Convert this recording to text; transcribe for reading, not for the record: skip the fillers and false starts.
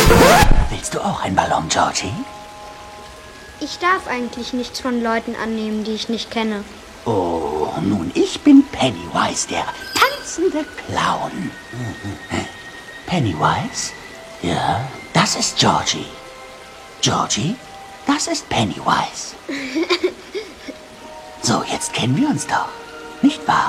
Willst du auch einen Ballon, Georgie? Ich darf eigentlich nichts von Leuten annehmen, die ich nicht kenne. Oh, nun, ich bin Pennywise, der tanzende Clown. Pennywise? Ja, das ist Georgie. Georgie, das ist Pennywise. So, jetzt kennen wir uns doch, nicht wahr?